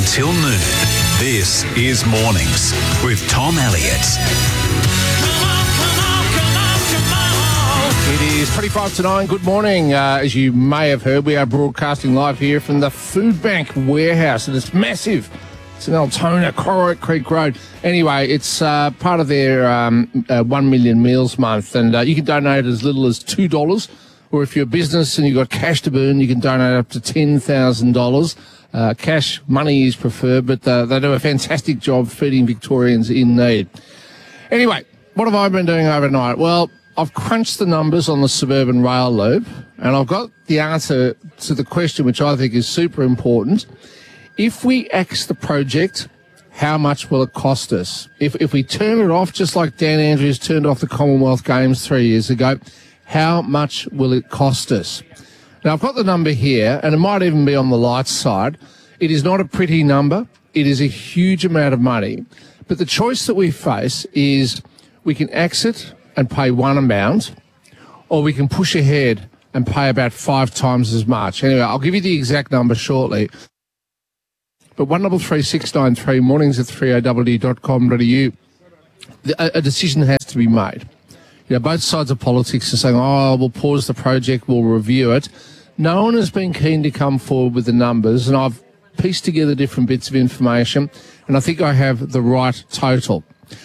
until noon. This is Mornings with Tom Elliott. It is 25 to 9. Good morning. As you may have heard, we are broadcasting live here from the Food Bank warehouse, and it's massive. It's in Altona, Corrick Creek Road. Anyway, it's part of their 1 million meals month, and you can donate as little as $2, or if you're a business and you've got cash to burn, you can donate up to $10,000. Cash money is preferred, but they do a fantastic job feeding Victorians in need. Anyway, what have I been doing overnight? Well, I've crunched the numbers on the suburban rail loop, and I've got the answer to the question, which I think is super important. If we axe the project, how much will it cost us? If we turn it off, just like Dan Andrews turned off the Commonwealth Games 3 years ago, how much will it cost us? Now, I've got the number here, and it might even be on the light side. It is not a pretty number. It is a huge amount of money. But the choice that we face is we can axe it and pay one amount, or we can push ahead and pay about 5 times as much. Anyway, I'll give you the exact number shortly. But 133693, mornings at 3aw.com.au, a decision has to be made. You know, both sides of politics are saying, we'll pause the project, we'll review it. No one has been keen to come forward with the numbers, and I've pieced together different bits of information, and I think I have the right total.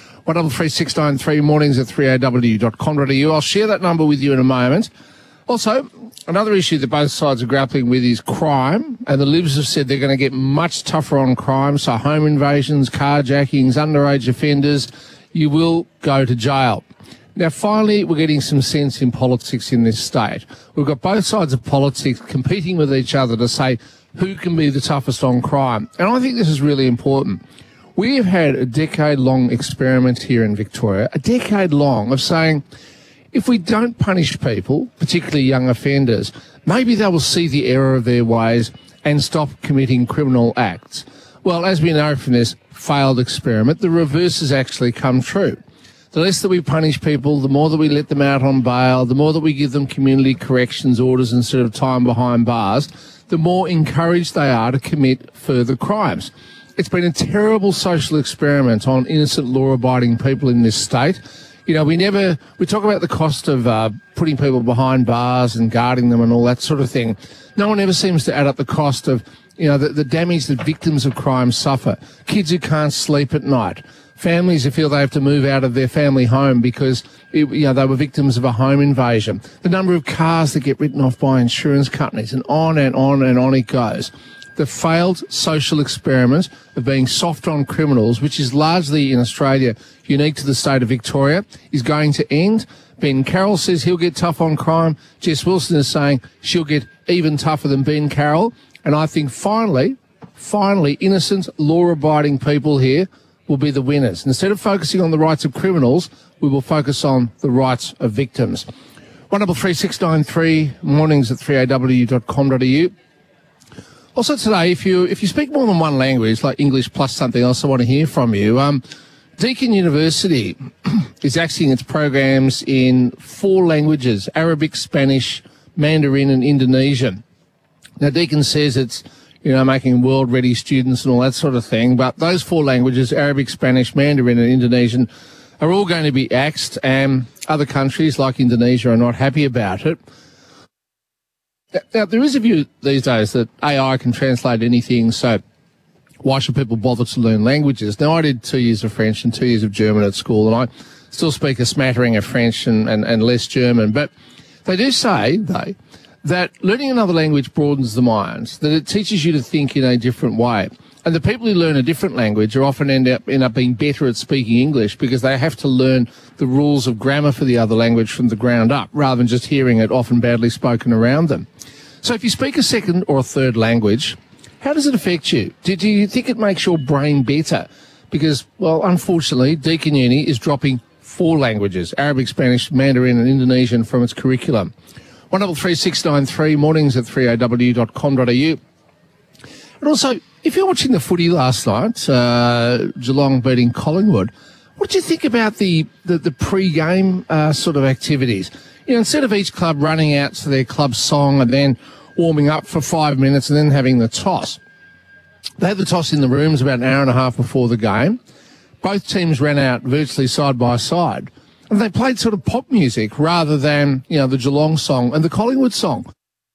133693, mornings at 3aw.com.au. I'll share that number with you in a moment. Also, another issue that both sides are grappling with is crime, and the Libs have said they're going to get much tougher on crime, so home invasions, carjackings, underage offenders, you will go to jail. Now, finally, we're getting some sense in politics in this state. We've got both sides of politics competing with each other to say who can be the toughest on crime. And I think this is really important. We have had a decade-long experiment here in Victoria, a decade-long, of saying if we don't punish people, particularly young offenders, maybe they will see the error of their ways and stop committing criminal acts. Well, as we know from this failed experiment, the reverse has actually come true. The less that we punish people, the more that we let them out on bail, the more that we give them community corrections orders instead of time behind bars, the more encouraged they are to commit further crimes. It's been a terrible social experiment on innocent law-abiding people in this state. You know, we talk about the cost of putting people behind bars and guarding them and all that sort of thing. No one ever seems to add up the cost of, you know, the damage that victims of crime suffer. Kids who can't sleep at night. Families who feel they have to move out of their family home because, they were victims of a home invasion. The number of cars that get written off by insurance companies, and on and on and on it goes. The failed social experiment of being soft on criminals, which is largely in Australia unique to the state of Victoria, is going to end. Ben Carroll says he'll get tough on crime. Jess Wilson is saying she'll get even tougher than Ben Carroll. And I think finally, innocent, law-abiding people here will be the winners. Instead of focusing on the rights of criminals, we will focus on the rights of victims. 133693, mornings at 3aw.com.au. Also today, if you speak more than one language, like English plus something else, I want to hear from you. Deakin University is axing its programs in 4 languages: Arabic, Spanish, Mandarin and Indonesian. Now, Deakin says it's, making world-ready students and all that sort of thing, but those 4 languages, Arabic, Spanish, Mandarin and Indonesian, are all going to be axed, and other countries like Indonesia are not happy about it. Now, there is a view these days that AI can translate anything, so why should people bother to learn languages? Now, I did 2 years of French and 2 years of German at school, and I still speak a smattering of French and less German. But they do say, that learning another language broadens the mind, that it teaches you to think in a different way. And the people who learn a different language are often end up being better at speaking English because they have to learn the rules of grammar for the other language from the ground up, rather than just hearing it often badly spoken around them. So if you speak a second or a third language, how does it affect you? Do you think it makes your brain better? Because, well, unfortunately, Deakin Uni is dropping 4 languages, Arabic, Spanish, Mandarin and Indonesian, from its curriculum. 133693, mornings at 3aw.com.au. And also, if you're watching the footy last night, Geelong beating Collingwood, what do you think about the pre-game sort of activities? Instead of each club running out to their club song and then warming up for 5 minutes and then having the toss, They had the toss in the rooms about an hour and a half before the game. Both teams ran out virtually side by side. And they played sort of pop music rather than, the Geelong song and the Collingwood song.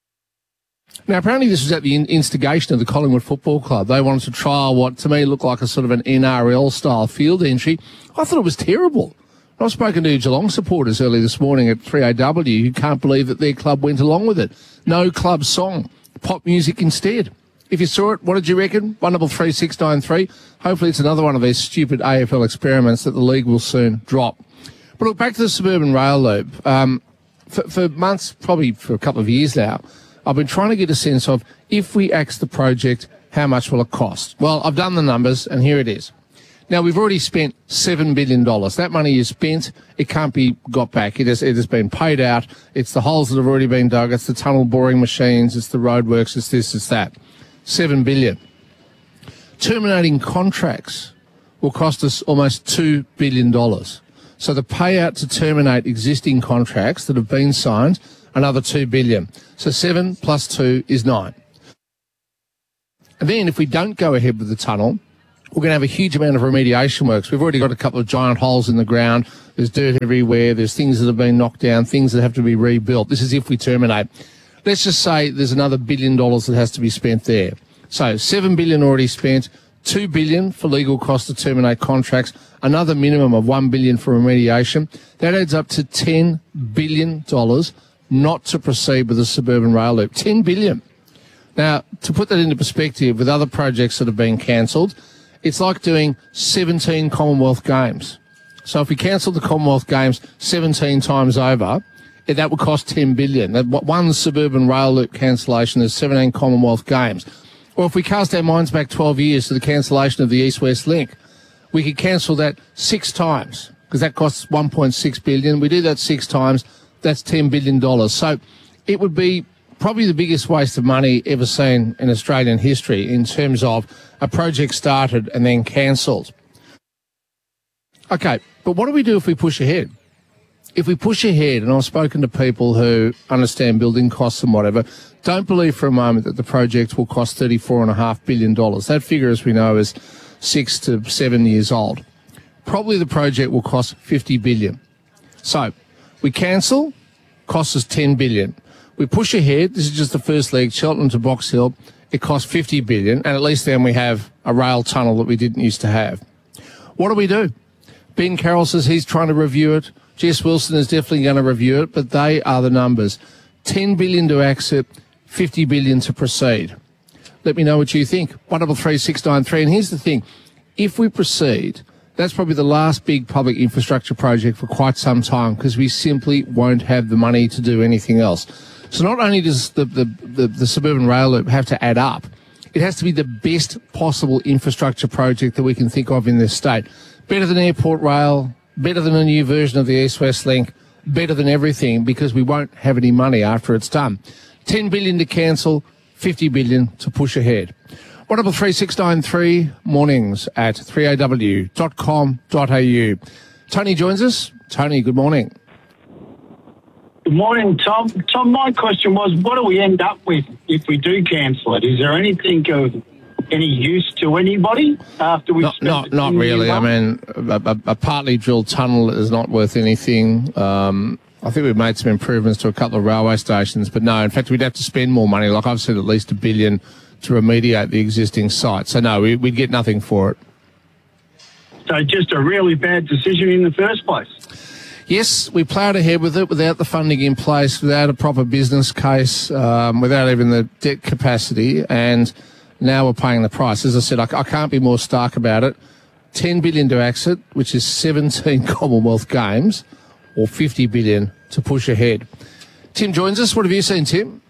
Now, apparently this was at the instigation of the Collingwood Football Club. They wanted to trial what, to me, looked like a sort of an NRL-style field entry. I thought it was terrible. I've spoken to Geelong supporters early this morning at 3AW who can't believe that their club went along with it. No club song, pop music instead. If you saw it, what did you reckon? 133693. Hopefully it's another one of these stupid AFL experiments that the league will soon drop. But look, back to the suburban rail loop. For months, probably for a couple of years now, I've been trying to get a sense of, if we axe the project, how much will it cost? Well, I've done the numbers, and here it is. Now, we've already spent $7 billion. That money is spent. It can't be got back. It has been paid out. It's the holes that have already been dug. It's the tunnel boring machines. It's the roadworks. It's this, it's that. $7 billion. Terminating contracts will cost us almost $2 billion. So the payout to terminate existing contracts that have been signed, another $2 billion. So 7 plus 2 is 9. And then if we don't go ahead with the tunnel, we're going to have a huge amount of remediation works. We've already got a couple of giant holes in the ground. There's dirt everywhere. There's things that have been knocked down, things that have to be rebuilt. This is if we terminate. Let's just say there's another $1 billion that has to be spent there. So $7 billion already spent, $2 billion for legal costs to terminate contracts, another minimum of $1 billion for remediation. That adds up to $10 billion not to proceed with the suburban rail loop. $10 billion. Now, to put that into perspective with other projects that have been cancelled, it's like doing 17 Commonwealth Games. So if we cancel the Commonwealth Games 17 times over, that would cost $10 billion. One suburban rail loop cancellation is 17 Commonwealth Games. Or if we cast our minds back 12 years to the cancellation of the East-West Link, we could cancel that 6 times because that costs $1.6 billion. We do that 6 times, that's $10 billion. So it would be probably the biggest waste of money ever seen in Australian history in terms of a project started and then cancelled. Okay, but what do we do if we push ahead? If we push ahead, and I've spoken to people who understand building costs and whatever, don't believe for a moment that the project will cost $34.5 billion. That figure, as we know, is 6 to 7 years old. Probably the project will cost $50 billion. So we cancel, costs us $10 billion. We push ahead. This is just the first leg, Cheltenham to Box Hill. It costs $50 billion, and at least then we have a rail tunnel that we didn't used to have. What do? Ben Carroll says he's trying to review it. Jess Wilson is definitely going to review it, but they are the numbers. $10 billion to exit, $50 billion to proceed. Let me know what you think. 133693. And here's the thing. If we proceed, that's probably the last big public infrastructure project for quite some time because we simply won't have the money to do anything else. So not only does the suburban rail loop have to add up, it has to be the best possible infrastructure project that we can think of in this state. Better than Airport Rail, better than a new version of the East-West Link, better than everything because we won't have any money after it's done. $10 billion to cancel, $50 billion to push ahead. 133693 mornings at 3aw.com.au. Tony joins us. Tony, good morning. Good morning, Tom. Tom, my question was, what do we end up with if we do cancel it? Is there anything of any use to anybody after we Not really. I mean, a partly drilled tunnel is not worth anything. I think we've made some improvements to a couple of railway stations, but no, in fact, we'd have to spend more money. Like I've said, at least $1 billion to remediate the existing site. So no, we'd get nothing for it. So just a really bad decision in the first place. Yes, we ploughed ahead with it without the funding in place, without a proper business case, without even the debt capacity, and now we're paying the price. As I said, I can't be more stark about it. $10 billion to exit, which is 17 Commonwealth Games, or $50 billion to push ahead. Tim joins us. What have you seen, Tim?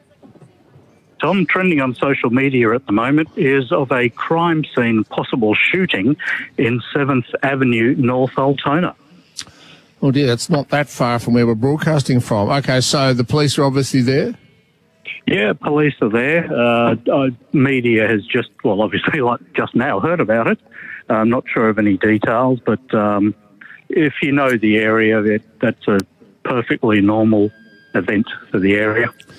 Tom, trending on social media at the moment is of a crime scene possible shooting in 7th Avenue, North Altona. Oh dear, that's not that far from where we're broadcasting from. Okay, so the police are obviously there? Yeah, police are there. Media has just, well, obviously, like just now, heard about it. I'm not sure of any details, but if you know the area, that's a perfectly normal event for the area.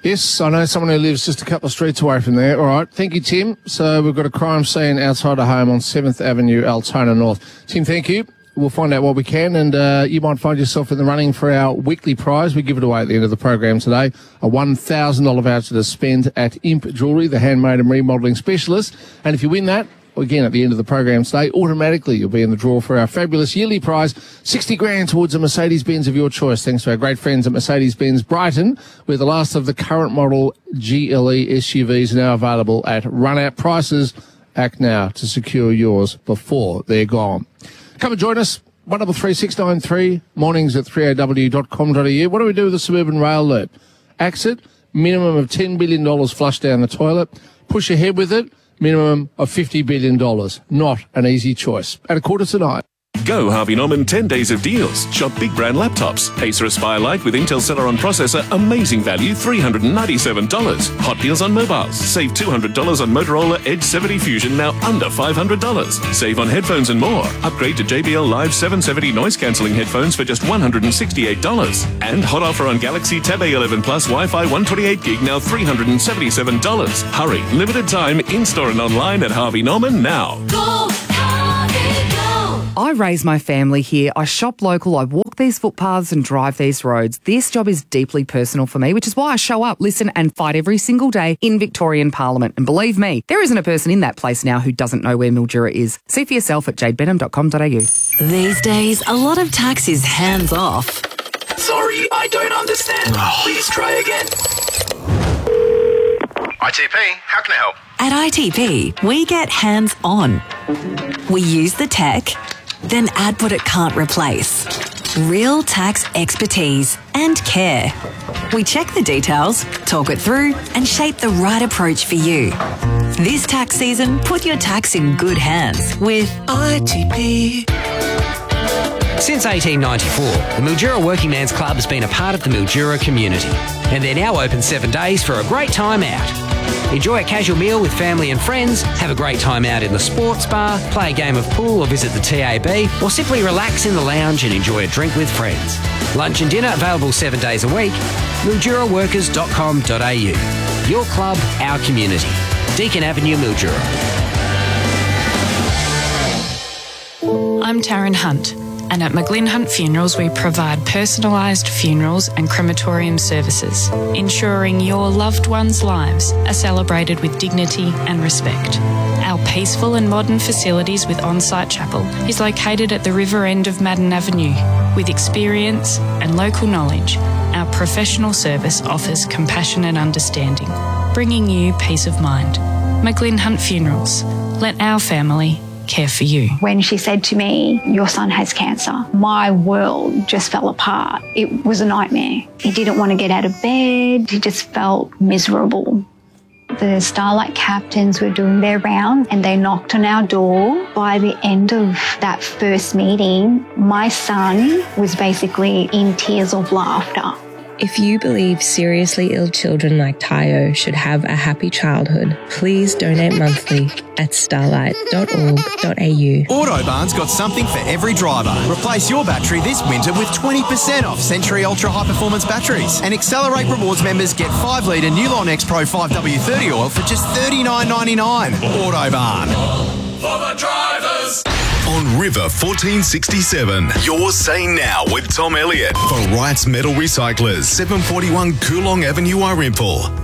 Yes, I know someone who lives just a couple of streets away from there. All right, thank you, Tim. So we've got a crime scene outside a home on 7th Avenue, Altona North. Tim, thank you. We'll find out what we can, and you might find yourself in the running for our weekly prize. We give it away at the end of the program today, a $1,000 voucher to spend at Imp Jewellery, the handmade and remodelling specialist. And if you win that, again, at the end of the program today, automatically you'll be in the draw for our fabulous yearly prize, 60 grand towards a Mercedes-Benz of your choice, thanks to our great friends at Mercedes-Benz Brighton, where the last of the current model GLE SUVs are now available at run-out prices. Act now to secure yours before they're gone. Come and join us, 133693, mornings at 3aw.com.au. What do we do with the suburban rail loop? Axe it, minimum of $10 billion flushed down the toilet. Push ahead with it, minimum of $50 billion. Not an easy choice. At 8:15. Go Harvey Norman 10 days of deals. Shop big brand laptops. Acer Aspire Lite with Intel Celeron processor, amazing value, $397. Hot deals on mobiles. Save $200 on Motorola Edge 70 Fusion, now under $500. Save on headphones and more. Upgrade to JBL Live 770 noise cancelling headphones for just $168. And hot offer on Galaxy Tab A11 Plus Wi-Fi 128 gig, now $377. Hurry, limited time, in-store and online at Harvey Norman now. Go, Harvey, go. I raise my family here. I shop local. I walk these footpaths and drive these roads. This job is deeply personal for me, which is why I show up, listen and fight every single day in Victorian Parliament. And believe me, there isn't a person in that place now who doesn't know where Mildura is. See for yourself at jadebenham.com.au. These days, a lot of tax is hands off. Sorry, I don't understand. Please try again. ITP, how can I help? At ITP, we get hands on. We use the tech, then add what it can't replace. Real tax expertise and care. We check the details, talk it through, and shape the right approach for you. This tax season, put your tax in good hands with ITP. Since 1894, the Mildura Working Man's Club has been a part of the Mildura community, and they're now open 7 days for a great time out. Enjoy a casual meal with family and friends, have a great time out in the sports bar, play a game of pool or visit the TAB, or simply relax in the lounge and enjoy a drink with friends. Lunch and dinner available 7 days a week. MilduraWorkers.com.au. Your club, our community. Deakin Avenue, Mildura. I'm Taryn Hunt, and at McGlynn Hunt Funerals we provide personalised funerals and crematorium services, ensuring your loved ones' lives are celebrated with dignity and respect. Our peaceful and modern facilities with on-site chapel is located at the river end of Madden Avenue. With experience and local knowledge, our professional service offers compassion and understanding, bringing you peace of mind. McGlynn Hunt Funerals. Let our family care for you. When she said to me, your son has cancer, my world just fell apart. It was a nightmare. He didn't want to get out of bed. He just felt miserable. The Starlight captains were doing their round and they knocked on our door. By the end of that first meeting, my son was basically in tears of laughter. If you believe seriously ill children like Tayo should have a happy childhood, please donate monthly at starlight.org.au. Autobarn's got something for every driver. Replace your battery this winter with 20% off Century Ultra High Performance batteries. And Accelerate Rewards members get 5 litre Newlon X Pro 5W30 oil for just $39.99. Autobarn. For the drivers. On River 1467, you're saying now with Tom Elliott for Wright's Metal Recyclers, 741 Coolong Avenue, Arimpool.